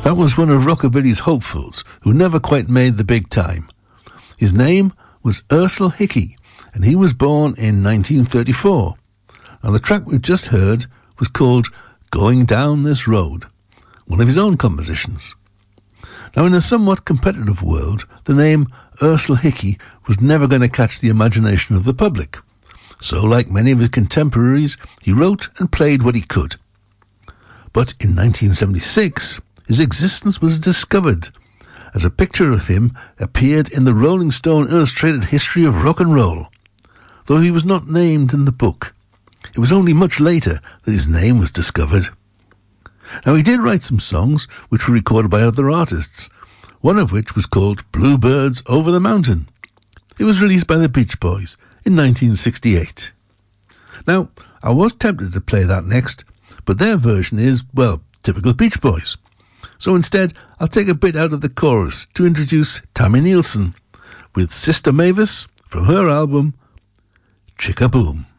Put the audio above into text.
That was one of rockabilly's hopefuls who never quite made the big time. His name was Ersel Hickey, and he was born in 1934. Now the track we've just heard was called Going Down This Road, one of his own compositions. Now in a somewhat competitive world, the name Ersel Hickey was never going to catch the imagination of the public. So like many of his contemporaries, he wrote and played what he could. But in 1976, his existence was discovered as a picture of him appeared in the Rolling Stone Illustrated History of Rock and Roll, though he was not named in the book. It was only much later that his name was discovered. Now he did write some songs which were recorded by other artists, one of which was called Bluebirds Over the Mountain. It was released by the Beach Boys in 1968. Now, I was tempted to play that next, but their version is, well, typical Beach Boys. So instead, I'll take a bit out of the chorus to introduce Tammy Nielsen with Sister Mavis from her album Chickaboom.